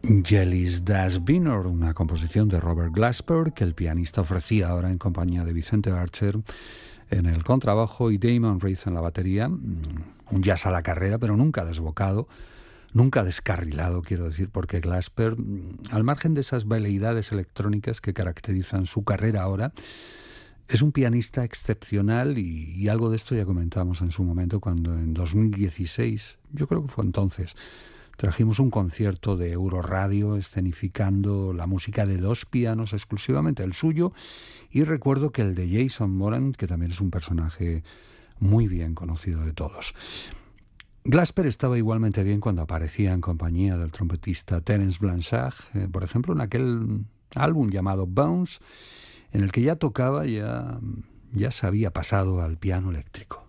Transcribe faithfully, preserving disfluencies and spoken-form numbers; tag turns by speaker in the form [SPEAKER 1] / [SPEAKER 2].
[SPEAKER 1] Jelly's Das Wiener, una composición de Robert Glasper que el pianista ofrecía ahora en compañía de Vicente Archer en el contrabajo y Damon Reith en la batería. Un jazz a la carrera, pero nunca desbocado, nunca descarrilado, quiero decir, porque Glasper, al margen de esas veleidades electrónicas que caracterizan su carrera ahora, es un pianista excepcional y, y algo de esto ya comentamos en su momento cuando en dos mil dieciséis, yo creo que fue entonces, trajimos un concierto de Euroradio escenificando la música de dos pianos, exclusivamente el suyo, y recuerdo que el de Jason Moran, que también es un personaje muy bien conocido de todos. Glasper estaba igualmente bien cuando aparecía en compañía del trompetista Terence Blanchard, eh, por ejemplo, en aquel álbum llamado Bounce, en el que ya tocaba, ya, ya se había pasado al piano eléctrico.